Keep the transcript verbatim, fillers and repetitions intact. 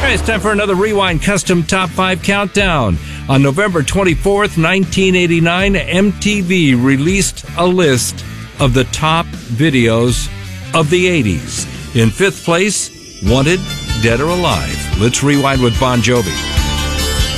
right, it's time for another Rewind Custom Top five Countdown. On November twenty-fourth, nineteen eighty-nine, M T V released a list of the top videos of the eighties. In fifth place, Wanted, Dead or Alive. Let's rewind with Bon Jovi.